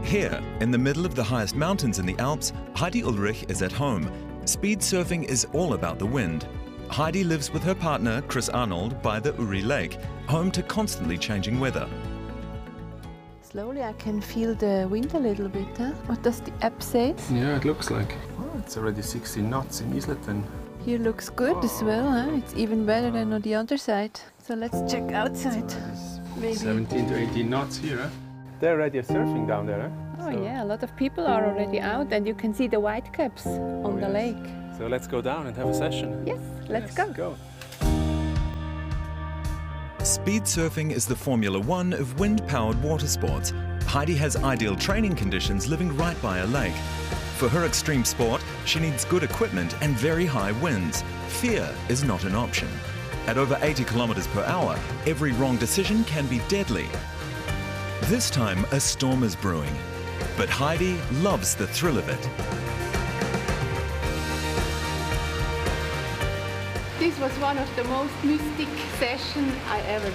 Here, in the middle of the highest mountains in the Alps, Heidi Ulrich is at home. Speed surfing is all about the wind. Heidi lives with her partner, Chris Arnold, by the Uri Lake, home to constantly changing weather. Slowly I can feel the wind a little bit. Huh? What does the app say? Yeah, it looks like. Oh, it's already 16 knots in Isleten. Here looks good as well. Huh? It's even better than on the other side. So let's check outside. Maybe 17 to 18 knots here. Huh? They're already surfing down there. Huh? Oh yeah, a lot of people are already out and you can see the white caps on the lake. So let's go down and have a session. Yes, let's go. Speed surfing is the Formula One of wind-powered water sports. Heidi has ideal training conditions living right by a lake. For her extreme sport, she needs good equipment and very high winds. Fear is not an option. At over 80 kilometers per hour, every wrong decision can be deadly. This time, a storm is brewing. But Heidi loves the thrill of it. This was one of the most mystic sessions I ever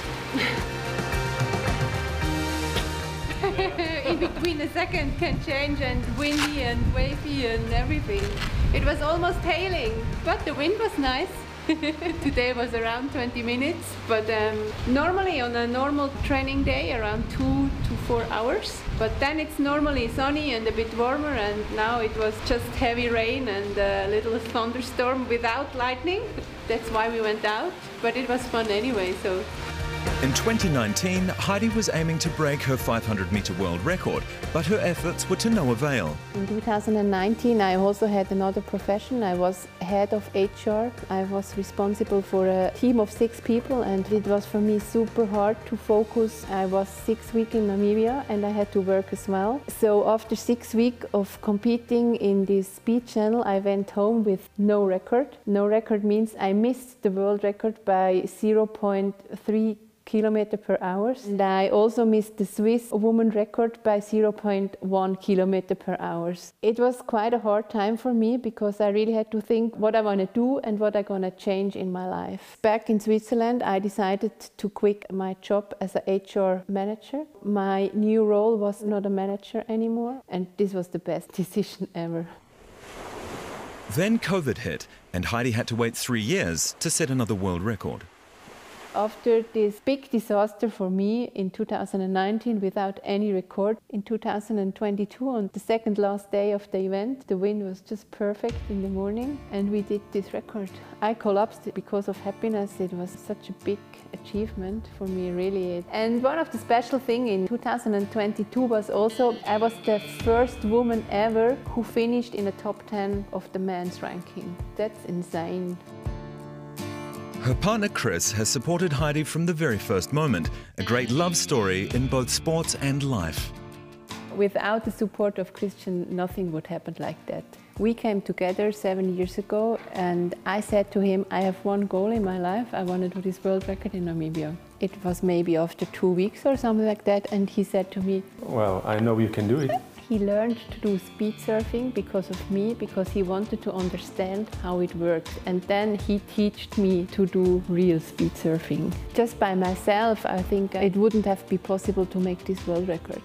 had. In between a second can change and windy and wavy and everything. It was almost hailing, but the wind was nice. Today was around 20 minutes, but normally on a normal training day around 2 to 4 hours. But then it's normally sunny and a bit warmer, and now it was just heavy rain and a little thunderstorm without lightning. That's why we went out, but it was fun anyway. So. In 2019, Heidi was aiming to break her 500-meter world record, but her efforts were to no avail. In 2019, I also had another profession. I was head of HR. I was responsible for a team of 6 people, and it was for me super hard to focus. I was 6 weeks in Namibia and I had to work as well. So after 6 weeks of competing in this speed channel, I went home with no record. No record means I missed the world record by 0.3 kilometer per hour. And I also missed the Swiss woman record by 0.1 kilometer per hour. It was quite a hard time for me because I really had to think what I want to do and what I'm going to change in my life. Back in Switzerland, I decided to quit my job as a HR manager. My new role was not a manager anymore, and this was the best decision ever. Then COVID hit, and Heidi had to wait 3 years to set another world record. After this big disaster for me in 2019 without any record, in 2022 on the second last day of the event, the wind was just perfect in the morning and we did this record. I collapsed because of happiness. It was such a big achievement for me, really. And one of the special things in 2022 was also I was the first woman ever who finished in the top 10 of the men's ranking. That's insane. Her partner Chris has supported Heidi from the very first moment, a great love story in both sports and life. Without the support of Christian, nothing would happen like that. We came together 7 years ago and I said to him, I have one goal in my life, I want to do this world record in Namibia. It was maybe after 2 weeks or something like that, and he said to me, well, I know you can do it. He learned to do speed surfing because of me, because he wanted to understand how it works. And then he taught me to do real speed surfing. Just by myself, I think it wouldn't have been possible to make this world record.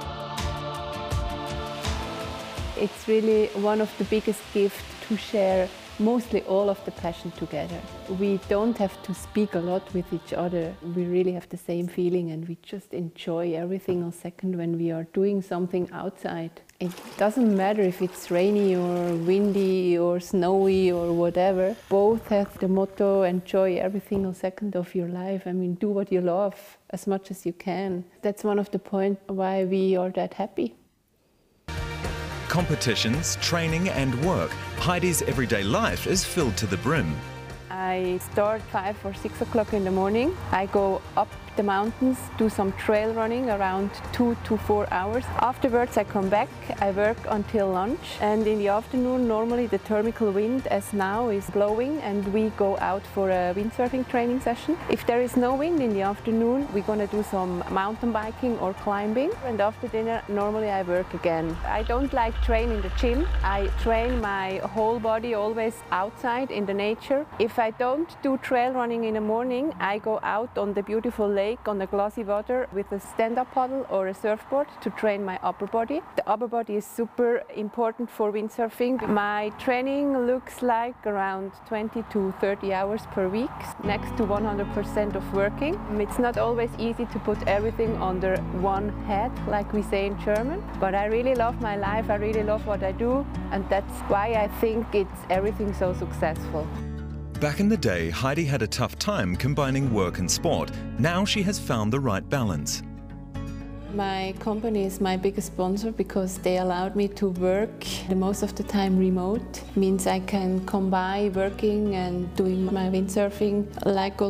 It's really one of the biggest gifts to share mostly all of the passion together. We don't have to speak a lot with each other. We really have the same feeling and we just enjoy every single second when we are doing something outside. It doesn't matter if it's rainy or windy or snowy or whatever. Both have the motto, enjoy every single second of your life. I mean, do what you love as much as you can. That's one of the points why we are that happy. Competitions, training and work, Heidi's everyday life is filled to the brim. I start 5 or 6 o'clock in the morning. I go up the mountains, do some trail running around 2 to 4 hours. Afterwards I come back, I work until lunch, and in the afternoon normally the thermal wind as now is blowing and we go out for a windsurfing training session. If there is no wind in the afternoon, we're going to do some mountain biking or climbing, and after dinner normally I work again. I don't like training in the gym. I train my whole body always outside in the nature. If I don't do trail running in the morning, I go out on the beautiful lake lake on the glassy water with a stand-up paddle or a surfboard to train my upper body. The upper body is super important for windsurfing. My training looks like around 20 to 30 hours per week, next to 100% of working. It's not always easy to put everything under one head, like we say in German, but I really love my life, I really love what I do, and that's why I think it's everything so successful. Back in the day, Heidi had a tough time combining work and sport. Now she has found the right balance. My company is my biggest sponsor because they allowed me to work the most of the time remote. Means I can combine working and doing my windsurfing like